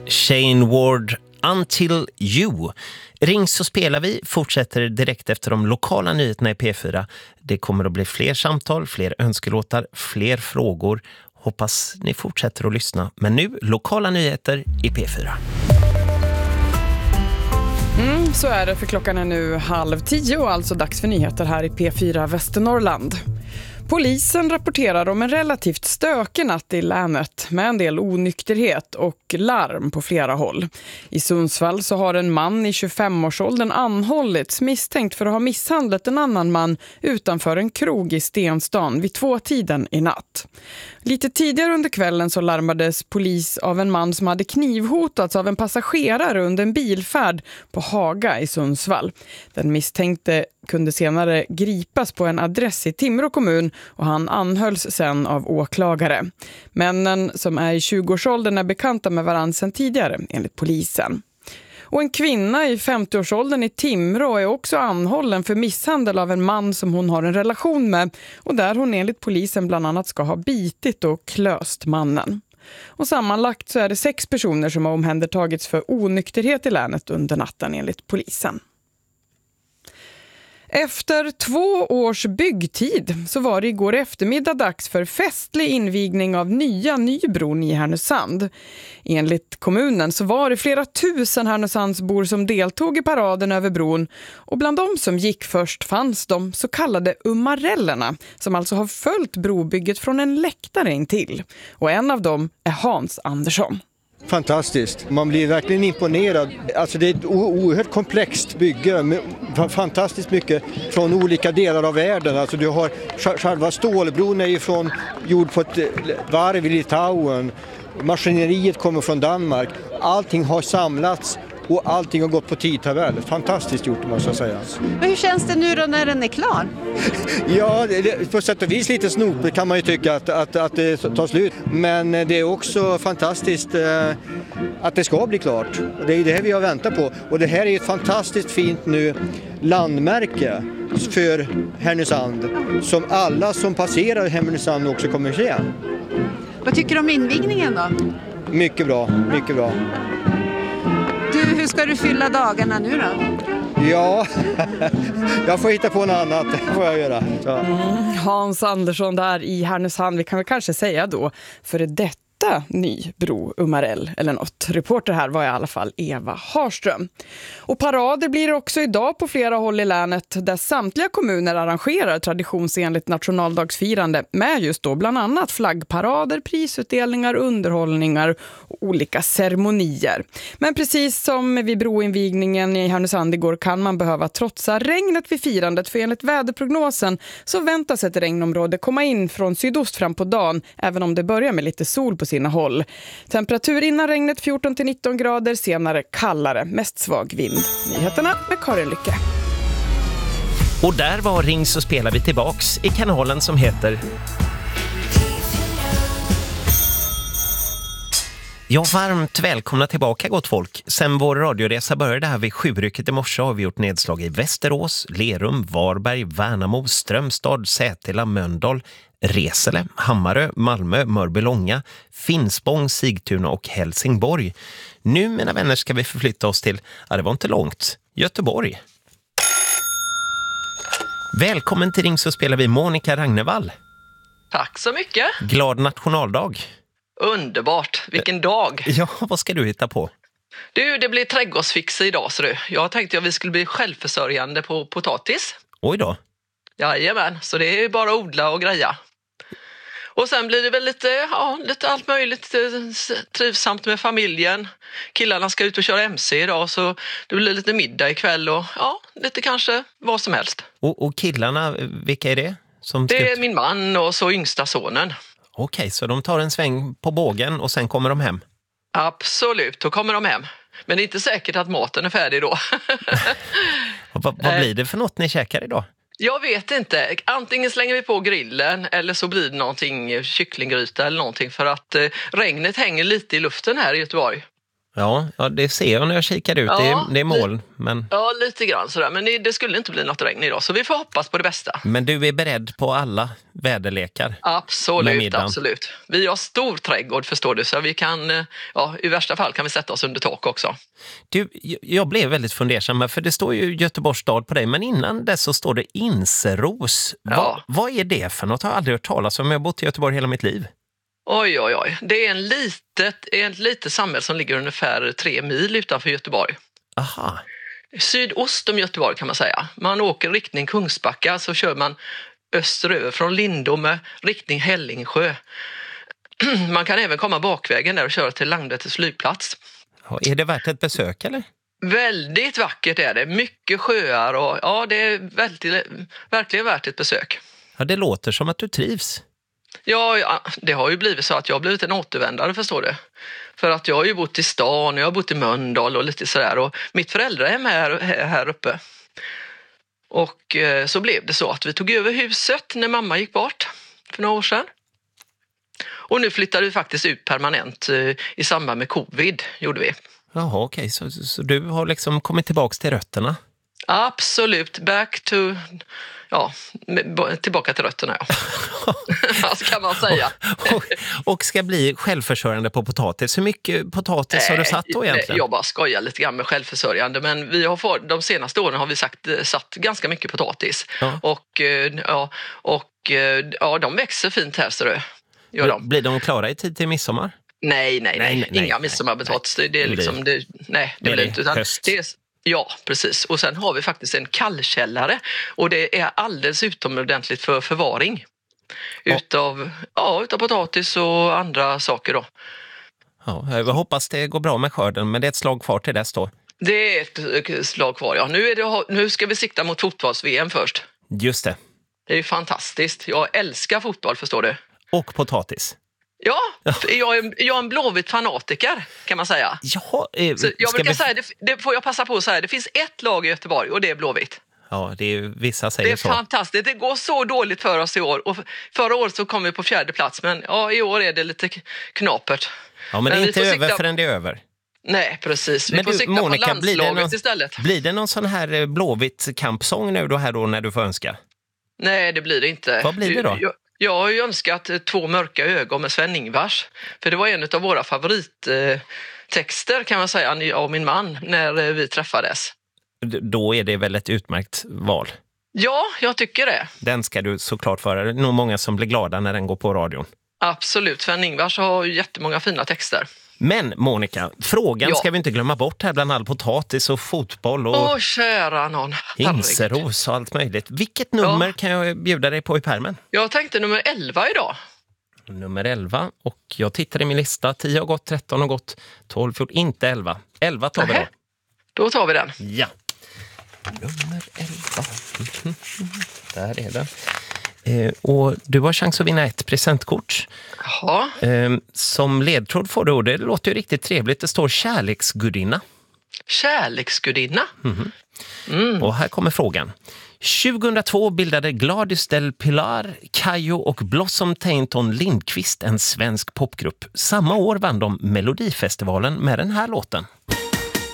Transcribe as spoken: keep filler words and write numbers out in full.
Shane Ward, Until You. Ring så spelar vi fortsätter direkt efter de lokala nyheterna i P fyra. Det kommer att bli fler samtal, fler önskelåtar, fler frågor. Hoppas ni fortsätter att lyssna. Men nu lokala nyheter i P fyra. Mm, så är det, för klockan är nu halv tio och alltså dags för nyheter här i P fyra Västernorrland. Polisen rapporterar om en relativt stökig natt i länet med en del onykterhet och larm på flera håll. I Sundsvall så har en man i tjugofemårsåldern anhållits misstänkt för att ha misshandlat en annan man utanför en krog i Stenstan vid tvåtiden i natt. Lite tidigare under kvällen så larmades polis av en man som hade knivhotats av en passagerare under en bilfärd på Haga i Sundsvall. Den misstänkte kunde senare gripas på en adress i Timrå kommun och han anhölls sen av åklagare. Männen som är i tjugoårsåldern är bekanta med varandra sedan tidigare enligt polisen. Och en kvinna i femtioårsåldern i Timrå är också anhållen för misshandel av en man som hon har en relation med och där hon enligt polisen bland annat ska ha bitit och klöst mannen. Och sammanlagt så är det sex personer som har omhändertagits för onykterhet i länet under natten enligt polisen. Efter två års byggtid så var det igår eftermiddag dags för festlig invigning av nya Nybron i Härnösand. Enligt kommunen så var det flera tusen Härnösandsbor som deltog i paraden över bron och bland dem som gick först fanns de så kallade ummarellerna som alltså har följt brobygget från en läktare in till. Och en av dem är Hans Andersson. Fantastiskt. Man blir verkligen imponerad. Alltså det är ett oerhört komplext bygge med fantastiskt mycket från olika delar av världen. Alltså du har själva stålbron är ju från gjord på ett varv i Litauen. Maskineriet kommer från Danmark. Allting har samlats och allting har gått på tidtabell. Fantastiskt gjort måste jag säga. Men hur känns det nu då när den är klar? Ja, på sätt och vis lite snopet kan man ju tycka att, att, att det tar slut. Men det är också fantastiskt eh, att det ska bli klart. Det är det här vi har väntat på. Och det här är ett fantastiskt fint nu landmärke för Härnösand. Som alla som passerar Härnösand också kommer att se. Vad tycker du om invigningen då? Mycket bra, mycket bra. Du, hur ska du fylla dagarna nu då? Ja, jag får hitta på något annat, det får jag göra. Mm, Hans Andersson där i Härnösand, vi kan väl kanske säga då för detta Nybro Ummarell eller något. Reporter här var i alla fall Eva Harström. Och parader blir det också idag på flera håll i länet där samtliga kommuner arrangerar traditionsenligt nationaldagsfirande med just då bland annat flaggparader, prisutdelningar, underhållningar och olika ceremonier. Men precis som vid broinvigningen i Härnösand igår kan man behöva trotsa regnet vid firandet för enligt väderprognosen så väntas ett regnområde komma in från sydost fram på dagen även om det börjar med lite sol på sina håll. Temperatur innan regnet fjorton till nitton grader, senare kallare, mest svag vind. Nyheterna med Karin Lycke. Och där var Ring så spelar vi tillbaks i kanalen som heter... Ja, varmt välkomna tillbaka gott folk. Sen vår radioresa började här vid sjurycket i morse har vi gjort nedslag i Västerås, Lerum, Varberg, Värnamo, Strömstad, Sätila, Mölndal, Resele, Hammarö, Malmö, Mörbylånga, Finspång, Sigtuna och Helsingborg. Nu, mina vänner, ska vi förflytta oss till, ja det var inte långt, Göteborg. Välkommen till Ring så spelar vi Monica Ragnevall. Tack så mycket. Glad nationaldag. Underbart, vilken dag. Ja, vad ska du hitta på? Du, det blir trädgårdsfix idag så du. Jag tänkte att vi skulle bli självförsörjande på potatis. Oj då. Jajamän, så det är bara att odla och greja. Och sen blir det väl lite, ja, lite allt möjligt trivsamt med familjen. Killarna ska ut och köra M C idag så det blir lite middag ikväll och ja, lite kanske vad som helst. Och, och killarna, vilka är det? Som det är min man och så yngsta sonen. Okej, så de tar en sväng på bågen och sen kommer de hem? Absolut, då kommer de hem. Men det är inte säkert att maten är färdig då. vad, vad blir det för något ni käkar idag? Jag vet inte. Antingen slänger vi på grillen eller så blir det någonting kycklinggryta eller någonting för att eh, regnet hänger lite i luften här i Göteborg. Ja, ja, det ser jag när jag kikar ut. Ja, det, är, det är moln. Men, Ja, lite grann sådär. Men det, det skulle inte bli något regn idag, så vi får hoppas på det bästa. men du är beredd på alla väderlekar? Med Absolut, middagen. absolut. Vi har stor trädgård, förstår du, så vi kan, eh, ja, i värsta fall kan vi sätta oss under tak också. Du, jag- jag blev väldigt fundersam, för det står ju Göteborgs stad på dig, men innan dess så står det Inseros. Ja. Vad, vad är det för något? Jag har aldrig hört talas om. Jag har bott i Göteborg hela mitt liv. Oj, oj, oj. Det är en litet, ett litet samhälle som ligger ungefär tre mil utanför Göteborg. Aha. Sydost om Göteborg kan man säga. Man åker riktning Kungsbacka, så kör man österöver från Lindome, riktning Hällingsjö. Man kan även komma bakvägen där och köra till Landvetters flygplats. Ja, är det värt ett besök eller? Väldigt vackert är det. Mycket sjöar och ja, det är väldigt, verkligen värt ett besök. Ja, det låter som att du trivs. Ja, ja, det har ju blivit så att jag har blivit en återvändare, förstår du. För att jag har ju bott i stan och jag har bott i Mölndal och lite sådär. Och mitt föräldrahem är här, här uppe. Och eh, så blev det så att vi tog över huset när mamma gick bort för några år sedan. Och nu flyttade vi faktiskt ut permanent eh, i samband med covid, gjorde vi. Jaha, okej. Så, så, så du har liksom kommit tillbaka till rötterna? Absolut, back to, ja, tillbaka till rötterna, ja. Vad ska man säga? och, och ska bli självförsörjande på potatis. Hur mycket potatis har du satt då egentligen? Nej, jag bara skojar lite grann med självförsörjande, men vi har för, de senaste åren har vi sagt, satt ganska mycket potatis. Ja. Och, eh, ja, och eh, ja, de växer fint här, så det gör de. Blir de klara i tid till midsommar? Nej, nej, nej. Nej, nej, Inga nej, midsommarpotatis. Det, det är liksom, det, nej, det Är blir det inte. Utan höst? det är, ja, precis. Och sen har vi faktiskt en kallkällare och det är alldeles utomordentligt för förvaring. Utav, ja, utav potatis och andra saker då. Ja, jag hoppas det går bra med skörden, men det är ett slag kvar till dess då. Det är ett slag kvar, ja. Nu, är det, nu ska vi sikta mot fotbolls-V M först. Just det. Det är ju fantastiskt. Jag älskar fotboll, förstår du. Och potatis. Ja, jag är, jag är en blåvitt fanatiker, kan man säga. Ja, eh, Så jag ska brukar vi... säga, det, det får jag passa på att säga, det finns ett lag i Göteborg och det är blåvitt. Ja, det är vissa Det säger är så. fantastiskt. Det går så dåligt för oss i år. Och förra året så kom vi på fjärde plats, men ja, i år är det lite knapert. Ja, men det men är vi inte får över sikta- förrän det är över. Nej, precis. Vi Men får du, sikta Monica, på blir det landslaget någon- istället. Blir det någon sån här eh, blåvitt kampsång nu då här då när du får önska? Nej, det blir det inte. Vad blir det då? Jag, jag har ju önskat eh, Två mörka ögon med Sven-Ingvars. För det var en av våra favorittexter, kan man säga, jag och min man, när eh, vi träffades. D- Då är det väl ett utmärkt val. Ja, jag tycker det. Den ska du såklart föra. Det är nog många som blir glada när den går på radion. Absolut. Sven-Ingvars har ju jättemånga fina texter. Men Monica, frågan Ja. ska vi inte glömma bort här bland all potatis och fotboll och Åh, kära någon. Herregud. inseros och allt möjligt. Vilket nummer Ja. kan jag bjuda dig på i pärmen? Jag tänkte nummer elva idag. Nummer elva. Och jag tittar i min lista. tio har gått, tretton har gått, tolv, fjorton, inte elva. elva tar vi Nähä. då. Då tar vi den. Ja. Nummer elva. Där är den. Eh, och du har chans att vinna ett presentkort. Jaha. Eh, som ledtråd får du, och det låter ju riktigt trevligt. Det står kärleksgudinna. Kärleksgudinna. Och här kommer frågan. tjugohundratvå bildade Gladys del Pilar, Kayo och Blossom Tainton Lindqvist en svensk popgrupp. Samma år vann de Melodifestivalen med den här låten.